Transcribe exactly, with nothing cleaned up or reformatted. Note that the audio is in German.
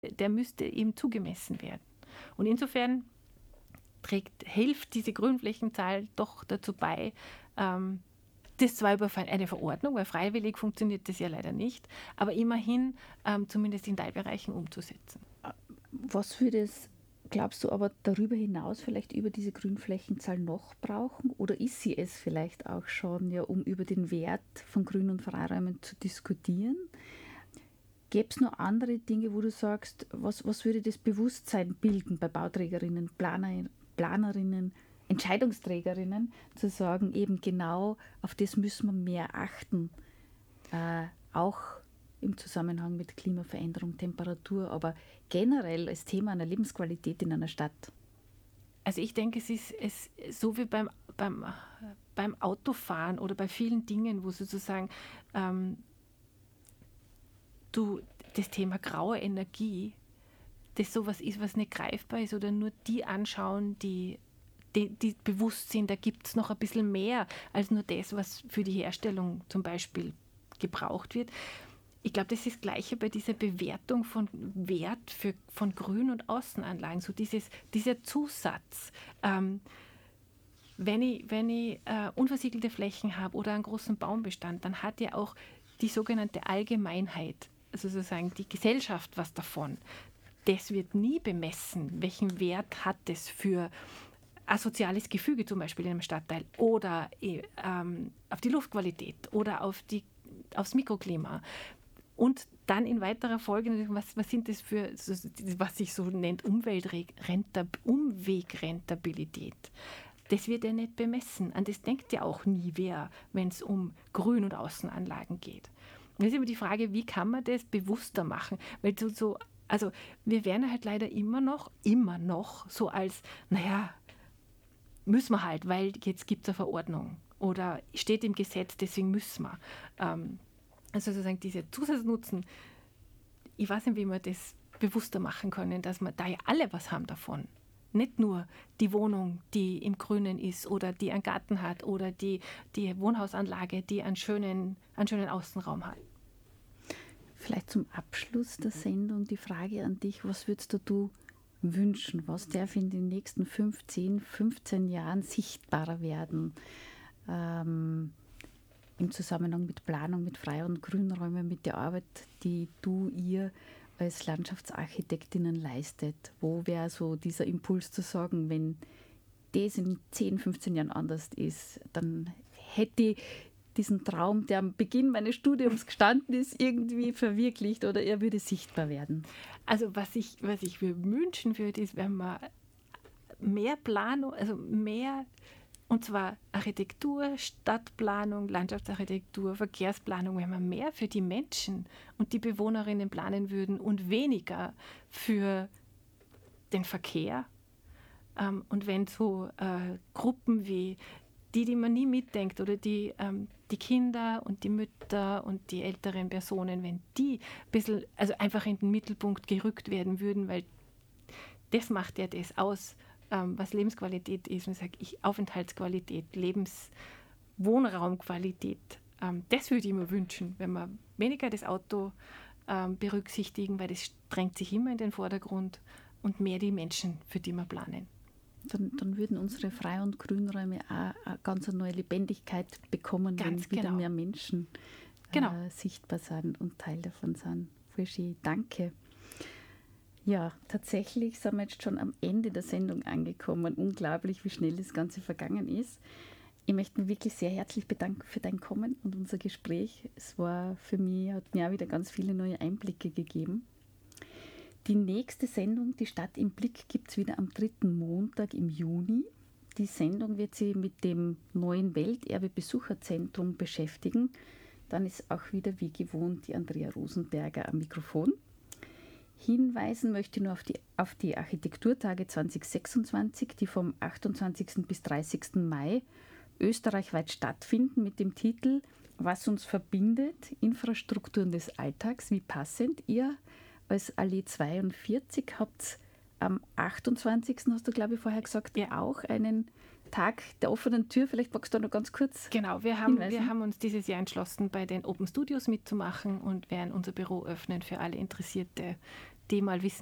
der müsste ihm zugemessen werden. Und insofern trägt, hilft diese Grünflächenzahl doch dazu bei, ähm, das zwar über eine Verordnung, weil freiwillig funktioniert das ja leider nicht, aber immerhin ähm, zumindest in Teilbereichen umzusetzen. Was würde es, glaubst du, aber darüber hinaus vielleicht über diese Grünflächenzahl noch brauchen? Oder ist sie es vielleicht auch schon, ja, um über den Wert von Grün- und Freiräumen zu diskutieren? Gäbe es noch andere Dinge, wo du sagst, was, was würde das Bewusstsein bilden bei Bauträgerinnen, Planer, Planerinnen, Entscheidungsträgerinnen, zu sagen, eben genau auf das müssen wir mehr achten, äh, auch im Zusammenhang mit Klimaveränderung, Temperatur, aber generell als Thema einer Lebensqualität in einer Stadt? Also ich denke, es ist es, so wie beim, beim, beim Autofahren oder bei vielen Dingen, wo sozusagen ähm, du das Thema graue Energie, das sowas ist, was nicht greifbar ist, oder nur die anschauen, die, die, die bewusst sind, da gibt es noch ein bisschen mehr als nur das, was für die Herstellung zum Beispiel gebraucht wird. Ich glaube, das ist das Gleiche bei dieser Bewertung von Wert für, von Grün- und Außenanlagen, so dieses, dieser Zusatz. Ähm, wenn ich, wenn ich äh, unversiegelte Flächen habe oder einen großen Baumbestand, dann hat ja auch die sogenannte Allgemeinheit, also sozusagen die Gesellschaft, was davon. Das wird nie bemessen, welchen Wert hat es für ein soziales Gefüge zum Beispiel in einem Stadtteil oder ähm, auf die Luftqualität oder auf die, aufs Mikroklima. Und dann in weiterer Folge, was, was sind das für, was sich so nennt, Umwegrentabilität. Das wird ja nicht bemessen. An das denkt ja auch nie wer, wenn es um Grün- und Außenanlagen geht. Und das ist immer die Frage, wie kann man das bewusster machen? Weil so, so also wir werden halt leider immer noch, immer noch so als, naja, müssen wir halt, weil jetzt gibt es eine Verordnung oder steht im Gesetz, deswegen müssen wir. Ähm, also sozusagen diese Zusatznutzen, ich weiß nicht, wie wir das bewusster machen können, dass wir da ja alle was haben davon. Nicht nur die Wohnung, die im Grünen ist oder die einen Garten hat oder die, die Wohnhausanlage, die einen schönen, einen schönen Außenraum hat. Vielleicht zum Abschluss der Sendung die Frage an dich, was würdest du wünschen? Was darf in den nächsten fünfzehn, fünfzehn Jahren sichtbarer werden? Ähm, Im Zusammenhang mit Planung, mit Frei- und Grünräumen, mit der Arbeit, die du ihr als Landschaftsarchitektinnen leistet. Wo wäre so dieser Impuls zu sagen, wenn das in zehn, fünfzehn Jahren anders ist, dann hätte ich diesen Traum, der am Beginn meines Studiums gestanden ist, irgendwie verwirklicht oder er würde sichtbar werden? Also was ich, was ich mir wünschen würde, ist, wenn man mehr Planung, also mehr, und zwar Architektur, Stadtplanung, Landschaftsarchitektur, Verkehrsplanung, wenn wir mehr für die Menschen und die Bewohnerinnen planen würden und weniger für den Verkehr. Ähm, und wenn so äh, Gruppen wie die, die man nie mitdenkt, oder die, ähm, die Kinder und die Mütter und die älteren Personen, wenn die ein bisschen, also einfach in den Mittelpunkt gerückt werden würden, weil das macht ja das aus, ähm, was Lebensqualität ist. Und ich sage, ich, Aufenthaltsqualität, Lebenswohnraumqualität, ähm, das würde ich mir wünschen, wenn wir weniger das Auto ähm, berücksichtigen, weil das drängt sich immer in den Vordergrund, und mehr die Menschen, für die wir planen. Dann, dann würden unsere Frei- und Grünräume auch eine ganz neue Lebendigkeit bekommen, Ganz wenn wieder genau. mehr Menschen Genau. äh, sichtbar sind und Teil davon sind. Voll schön, danke. Ja, tatsächlich sind wir jetzt schon am Ende der Sendung angekommen. Unglaublich, wie schnell das Ganze vergangen ist. Ich möchte mich wirklich sehr herzlich bedanken für dein Kommen und unser Gespräch. Es war für mich, hat mir auch wieder ganz viele neue Einblicke gegeben. Die nächste Sendung, die Stadt im Blick, gibt es wieder am dritten Montag im Juni. Die Sendung wird sich mit dem neuen Welterbe-Besucherzentrum beschäftigen. Dann ist auch wieder wie gewohnt die Andrea Rosenberger am Mikrofon. Hinweisen möchte ich nur auf die, auf die Architekturtage zwanzig sechsundzwanzig, die vom achtundzwanzigsten bis dreißigsten Mai österreichweit stattfinden, mit dem Titel Was uns verbindet, Infrastrukturen des Alltags. Wie passend. Ihr als Allee zweiundvierzig habt am achtundzwanzigsten hast du, glaube ich, vorher gesagt, ja, auch einen Tag der offenen Tür. Vielleicht magst du da noch ganz kurz Genau, wir haben, wir haben uns dieses Jahr entschlossen, bei den Open Studios mitzumachen und werden unser Büro öffnen für alle Interessierte, die mal wissen